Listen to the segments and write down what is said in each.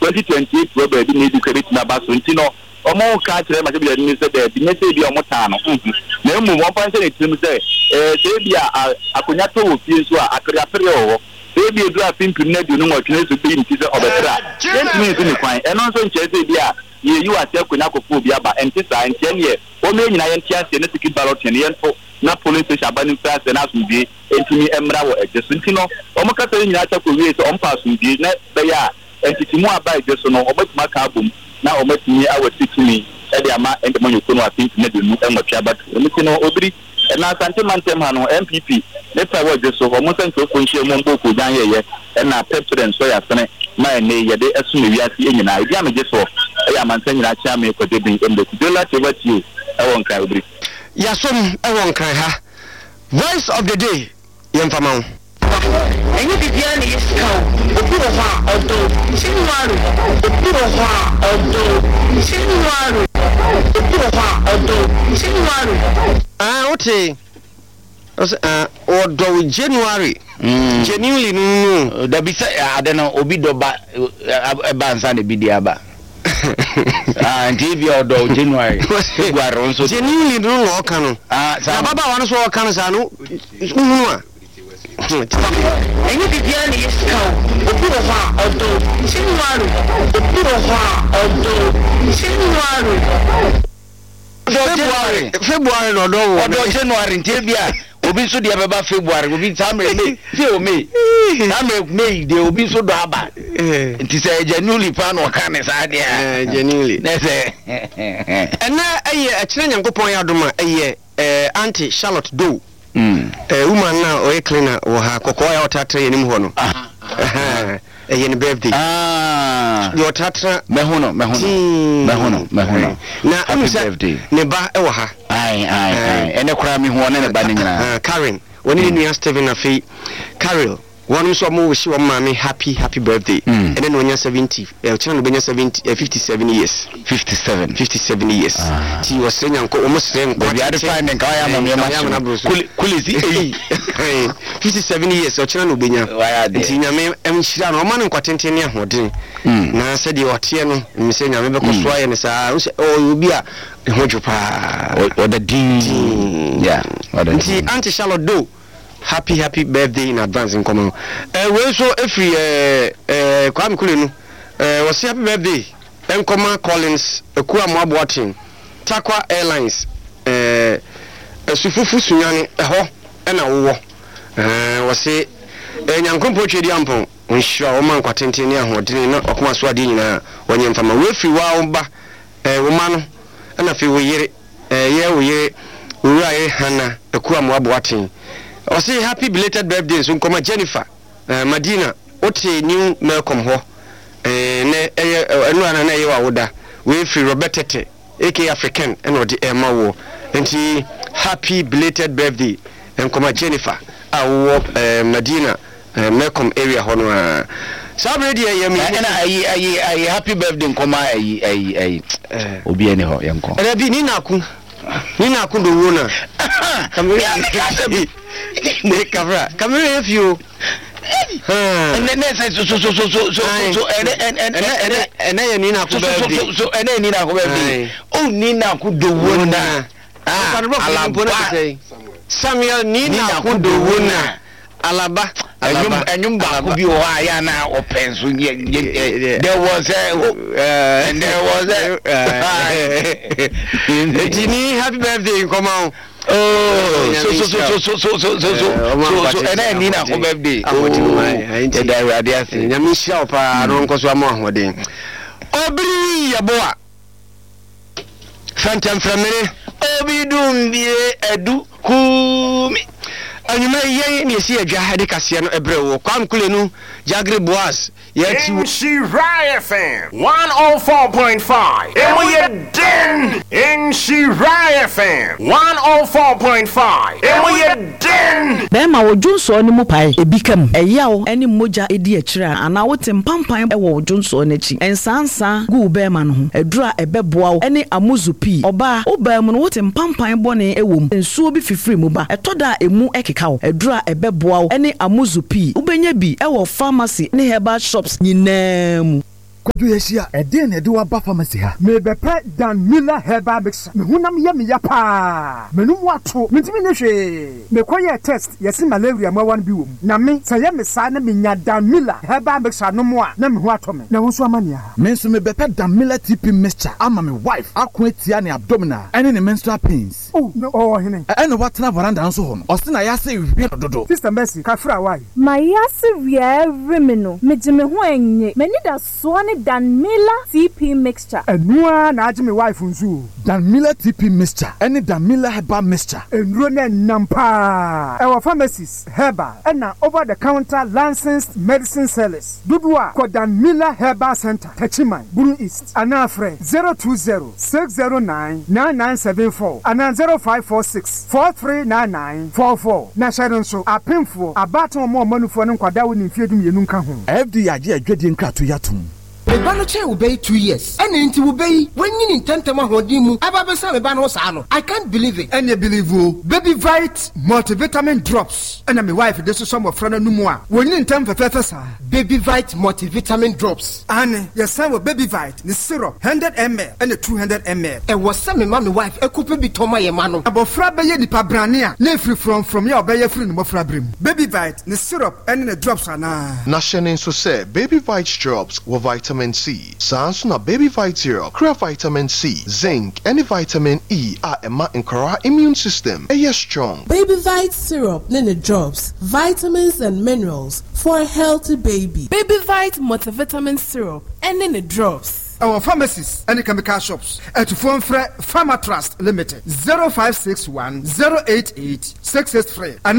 2028 Robert bi need credit na ba so nti no omo ka kire ma be ni say the message bi omo ta no na emu mo pa say ne tim say say bia akonya to wo fie so akria fere wo say bia du afimpim na du no nwotwe so bi nti say obetra enti ni kwan eno so nche say bia ye you ase akonya kofo bi aba enti sa enti ne o me nyina ye ntia ase ne ticket ballot ne ye nto na police station abani first na asumbi enti mi emra wo ejesu nti no omo ka say nyina ta ko wie so ompa asumbi na be ya enti timu aba ejesu no obetuma ka abom na omatimi awatitimi e de ama ende manyo kono afinti na denu enwatwa batu enti no obiri na asante mantem ha no MPP ne fa wo jesu ho mo santo ko nhie mo mboko jan yeye na president so ya sene ma ne yede esu ne wiase enyina e dia me jesu e ya mantan nyina cha me ko de bin ende ku dola te wati e won kai obiri ya som e won kai ha voice of the day yemfama wo enyi bibia ne yeska opuro ha odo chinwaru opuro ha odo chinwaru opuro ha odo chinwaru ote odo January genuinely no da bisa ade no obi do ba nsa ne bidia ba nti bi odo January February so genuinely no oka no sa baba wa no so oka no sa no hunu a enyi bibia ne yeska opuro ha odo chinwaru opuro ha odo chinwaru February no do odo January nti bia obi so de beba February obi tamre me ti o me tamre me de obi so do aba nti say January pa no ka ne sa de genuinely na say ena eye a kire nyankopon ya doma eye Auntie Charlotte Doe woman na o cleaner wo ha kokko ya otatra yenim ho no eye ne birthday yo tatra mehono na amsa ne ba e wo ha ene kura mi ho ne ba ne nyina Karen woni nua Steven afi Carol one so mo wish one mama happy birthday and then when you're 70 channel benya 57 years 57 years she was saying uncle almost saying we are finding kaya mama kulisi 57 years o channel benya nti nyame emhira no ma ne kwatenten ne ahoden na said you ote no me say nyame be ko so aye ne sa o obi a hojupa o da din yeah nti Auntie Charlotte Doe happy birthday in advance in common we so every Kwame Kulenu was happy birthday Enkoma Collins Ekua Moaboatin Takwa Airlines Sufufu Sunyani ho na wo was nyankompo twedi ampon nsho o man kwatenten ne ahodene na okoma so ade nyina wonye mfama we free wa omba wo ma no na fe wo yire wo yire wo aye hana Ekua Moaboatin I say happy belated birthday so come Jennifer Madina ote new Malcolm ho ne enu ana na yewa woda we free Robertete AK African and odi ema wo enti happy belated birthday and come Jennifer awo Madina Malcolm area ho no sabredi yemi ayi happy birthday come ayi obi ene ho yenko ebi ni na ku do wo na ne camera if you and nina ku birthday so ene nina ku birthday oh nina ku do wona Samuel nina ku do wona alaba enyum ba ku bi o aya na open so there was Jini happy birthday come on so ene nina ku birthday e da radio ase nyame hia pa no nkoso am ahoden obiri yaboa fantam framere obi dumbie edu kumi anyuma ye ne si adwa hade kase no ebre wo Kwame Kulenu Jagre Boas yeti Shiraya FM 104.5 and we are den in Shiraya FM 104.5 and we are den Bema wo Junso ni mu pai ebikam eyawo eni moja edi akira ana wote mpampan e wo Junso n'echi ensansa gu bema no ho edura ebeboa wo eni amuzupi oba obam no wote mpampan bone ewom ensuo bi fifiri mu ba etoda emu ekeka wo edura ebeboa wo eni amuzupi ubenya bi e wo pharmacy ne herbal shops nyinam Kodu yeshia ede na ede wa ba pharmacy ha. Me bepe Dan Miller herbal mixture. Me hunam ye me ya pa. Menum wato. Mentimi ne hwe. Me koye test yesi malaria ma wan bi wom. Na me saye me sa na me nya Dan Miller herbal mixture no mo a na me ho ato me. Na wo so amania ha. Me nso me bepe Dan Miller TP mixture ama me wife akwa tia ne abdominal ene ne menstrual pains. Oh no hene. Ene watena veranda nso ho no. O se na ya se hwe dodo. Sister Mercy kafra why? My yasi wie remino. Me jime ho enye. Me need a swane Dan Miller TP mixture. Enua na age me wife nzu. Dan Miller TP mixture. Ene Dan Miller herbal mixture. Enro na nampa. Our pharmacies herbal and over the counter licensed medicine sellers. Dudua ko Dan Miller Herbal Center. Techiman Buru East. Anafre 020-609-9974 and 0546-439944. Na sharon so apemfo abaton mo manufo no kwada wo ni fiedum yenu nka ho. FD age adwedi nkrato yatum. Mebano che obey 2 years. And inti obey when you intend to mahodimu. Ababesa mebano sano. I can't believe it. And you believe you Baby Vite multivitamin drops. And my wife this is some of friend numwa. When you intend for fefesa. Baby Vite multivitamin drops. And your son with Baby Vite the syrup 100 ml and the 200 ml. And was some my wife a couple be toma yemano. About frabaye di pabrania. Ne free from your bayer free no frabrim. Baby Vite the syrup and the drops ana. Nashenin so say Baby Vite drops with vitamin C. Sansuna Baby Vite syrup, crea vitamin C, zinc, and vitamin E are Emma and Kora immune system. Yes, strong. Baby Vite syrup, nene drops, vitamins and minerals for a healthy baby. Baby Vite multivitamin syrup, and nene drops. Our pharmacies and chemical shops at Phone Pharma Trust Limited 0561-088-663 and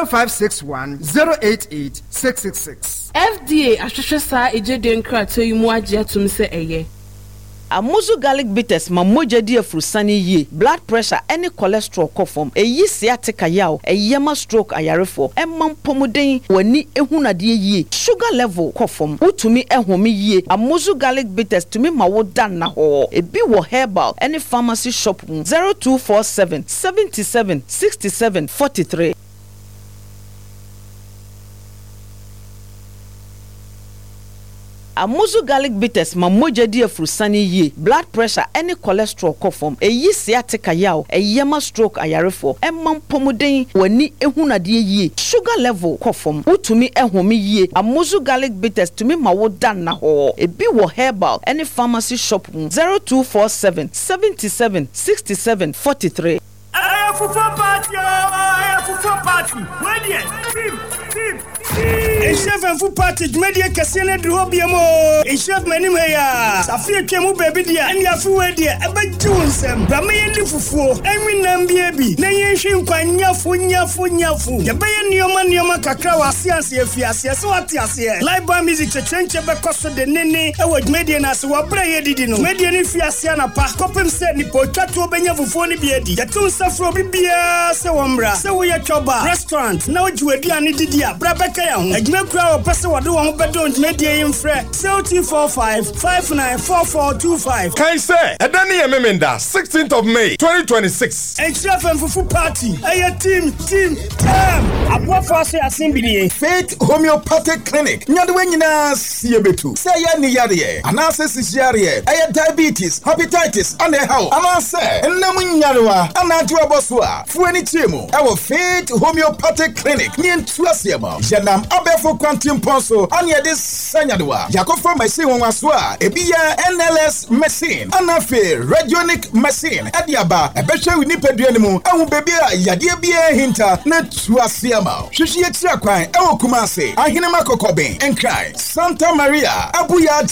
0561-088-666. FDA Ashashasa Ejeden Krato Yumuaja Tumse Eye. Amuzu garlic bitters ma moja di afrusani ye blood pressure any cholesterol kofom eyi sciatica yaw eyema stroke ayarefo emam pomuden wani ehunade ye sugar level kofom utumi ehome ye Amuzu garlic bitters tumi ma wo dan na ho ebi wo herbal any pharmacy shop 0247 77 67 43. Amuzu garlic bitters ma moja di afrusani ye blood pressure any cholesterol kofom eyi sciatica yaw eyema stroke ayarefo emam pomuden wani ehunade ye sugar level kofom utumi ehome ye Amuzu garlic bitters tumi ma wo dan na ho ebi wo herbal any pharmacy shop 0247 77 67 43. Chef and food party, media casino, Drobiamo, a chef many maya, Safia Chemu baby dear, and Yafu dear, about Johnson, Bramayan Fufu, and Winam baby, Nayashin Panyafu, the Bayan Yoman Yamakaka, Siasia, so at Yasia, live bar music to change a cost of the Nene, I would median as Wabra didn't median if Yasiana Park, Copem said Nipo, Chato Benya Fufoni Biedi, the two Safro Bibia, Sawambra, so we are Choba, restaurant, now Juediani Didia, Brabaka, a crowd person what do one bedroom media in Fred 0245-594425. Can you say Adani Memenda 16th of May 2026 and chef and fufu party a team abwa fase assembly Faith Homeopathic Clinic nyadwenina siebetu say ya ni yare analysis yare diabetes hepatitis and how ama say nnamunyarwa anatu abosua fuani tiemu our Faith Homeopathic Clinic ni ntuasiema janam abefo quantum ponso anya this sanyadwa yakofa machine wonwaso ebiya NLS machine anafe radionic machine adiaba ebehwe winipadua ni mu ahu bebi a yade bia hinta na tuasiama hwehwe tira kwan ewo kumase ahene makokoben enkrai Santa Maria abuya